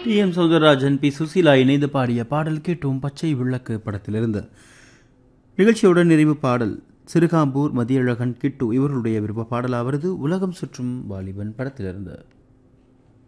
TM. Soundararajan, B. Susheela இணைந்து பாடிய பாடல் கேட்டோம். பச்சை விளக்கு படத்திலிருந்து. நிகழ்ச்சியுடன் நிறைவு பாடல் சிறுகாம்பூர் மதியழகன் கிட்டு இவர்களுடைய விருப்ப பாடலாவது உலகம் சுற்றும் வாலிபன் படத்திலிருந்து.